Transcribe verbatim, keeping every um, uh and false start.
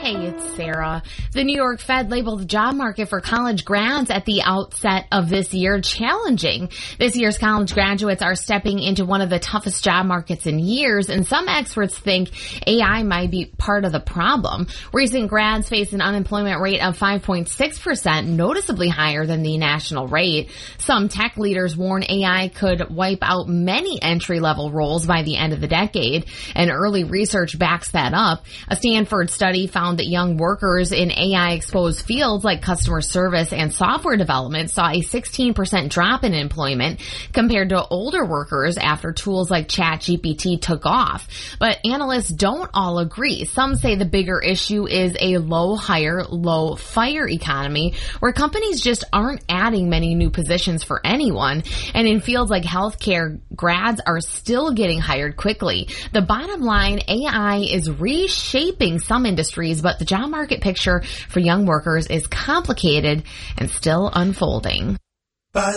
Hey, it's Sarah. The New York Fed labeled the job market for college grads at the outset of this year challenging. This year's college graduates are stepping into one of the toughest job markets in years, and some experts think A I might be part of the problem. Recent grads face an unemployment rate of five point six percent, noticeably higher than the national rate. Some tech leaders warn A I could wipe out many entry-level roles by the end of the decade, and early research backs that up. A Stanford study found that young workers in A I-exposed fields like customer service and software development saw a sixteen percent drop in employment compared to older workers after tools like ChatGPT took off. But analysts don't all agree. Some say the bigger issue is a low hire, low fire economy where companies just aren't adding many new positions for anyone. And in fields like healthcare, grads are still getting hired quickly. The bottom line, A I is reshaping some industries, but the job market picture for young workers is complicated and still unfolding.